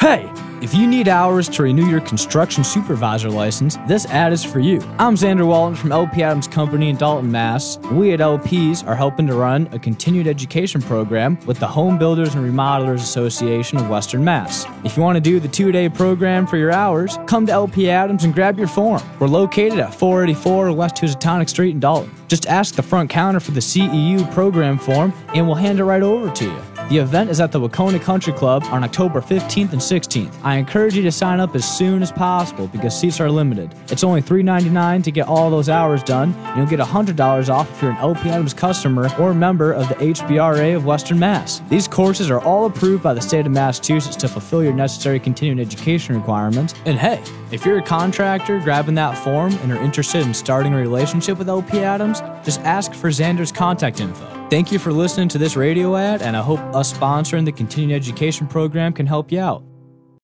Hey, if you need hours to renew your construction supervisor license, this ad is for you. I'm Xander Walton from LP Adams Company in Dalton, Mass. We at LPs are helping to run a continued education program with the Home Builders and Remodelers Association of Western Mass. If you want to do the 2-day program for your hours, come to LP Adams and grab your form. We're located at 484 West Housatonic Street in Dalton. Just ask the front counter for the CEU program form and we'll hand it right over to you. The event is at the Wacona Country Club on October 15th and 16th. I encourage you to sign up as soon as possible because seats are limited. It's only $3.99 to get all those hours done, and you'll get $100 off if you're an LP Adams customer or member of the HBRA of Western Mass. These courses are all approved by the state of Massachusetts to fulfill your necessary continuing education requirements. And hey, if you're a contractor grabbing that form and are interested in starting a relationship with LP Adams, just ask for Xander's contact info. Thank you for listening to this radio ad, and I hope us sponsoring the continuing education program can help you out.